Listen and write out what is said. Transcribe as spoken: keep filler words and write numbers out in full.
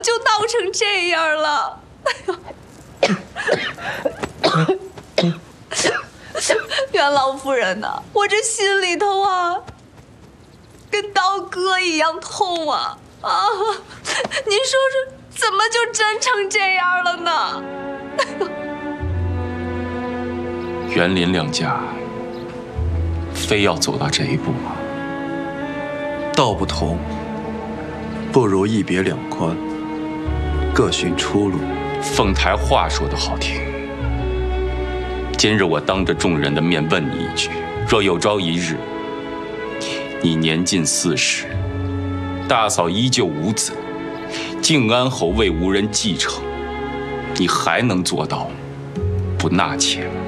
就闹成这样了。袁老夫人呐，我这心里头啊，跟刀割一样痛啊啊！您说说，怎么就真成这样了呢？ 袁林两家非要走到这一步吗？ 道不同，不如一别两宽，各寻出路。 凤台话说得好听，今日我当着众人的面问你一句：若有朝一日，你年近四十，大嫂依旧无子，靖安侯位无人继承，你还能做到不纳妾吗？